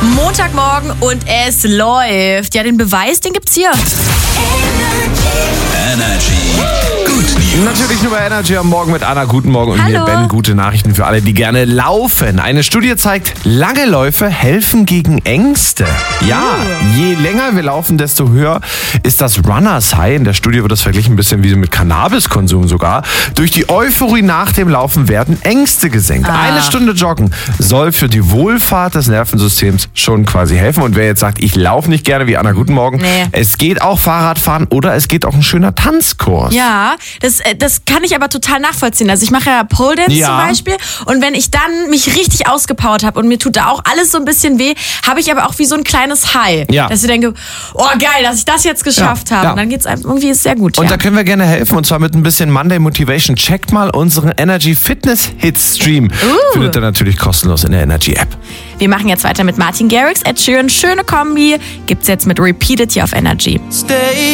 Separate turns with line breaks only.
Montagmorgen und es läuft. Ja, den Beweis, den gibt's hier.
Energy. Good News.
Natürlich nur bei Energy am Morgen mit Anna. Guten Morgen und mir,
Hallo.
Ben. Gute Nachrichten für alle, die gerne laufen. Eine Studie zeigt, lange Läufe helfen gegen Ängste. Ja, je länger wir laufen, desto höher ist das Runners High. In der Studie wird das verglichen ein bisschen wie mit Cannabiskonsum sogar. Durch die Euphorie nach dem Laufen werden Ängste gesenkt. Eine Stunde Joggen soll für die Wohlfahrt des Nervensystems schon quasi helfen. Und wer jetzt sagt, ich laufe nicht gerne wie Anna, guten Morgen.
Nee.
Es geht auch Fahrradfahren oder es geht auch ein schöner Tanzkurs.
Ja, das kann ich aber total nachvollziehen. Also ich mache ja Pole Dance
Ja.
zum Beispiel und wenn ich dann mich richtig ausgepowert habe und mir tut da auch alles so ein bisschen weh, habe ich aber auch wie so ein kleines High.
Ja.
Dass ich denke, oh geil, dass ich das jetzt geschafft habe.
Ja.
Und dann geht's einem irgendwie ist sehr gut.
Und
ja.
da können wir gerne helfen, und zwar mit ein bisschen Monday Motivation. Checkt mal unseren Energy Fitness Hits Stream. Findet ihr natürlich kostenlos in der Energy App.
Wir machen jetzt weiter mit Martin Garrix, Ed Sheeran, schöne Kombi. Gibt's jetzt mit Repeat It hier auf Energy.
Stay